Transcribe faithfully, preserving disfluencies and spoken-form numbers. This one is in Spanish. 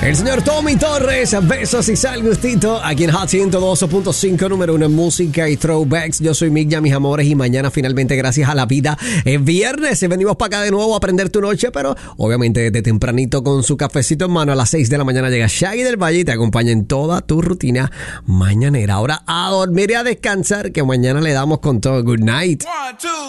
El señor Tommy Torres, besos y sal gustito, aquí en Hot ciento dos punto cinco, número uno en música y throwbacks. Yo soy Mick, ya mis amores, y mañana finalmente, gracias a la vida, es viernes y venimos para acá de nuevo a aprender tu noche, pero obviamente desde tempranito con su cafecito en mano. A las seis de la mañana llega Shaggy del Valle y te acompaña en toda tu rutina mañanera. Ahora a dormir y a descansar, que mañana le damos con todo. Good night. One, two.